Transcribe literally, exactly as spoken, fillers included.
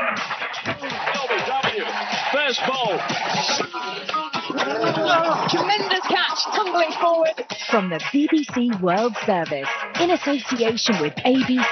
L B W, first ball. Oh, tremendous catch, tumbling forward. From the B B C World Service, in association with A B C.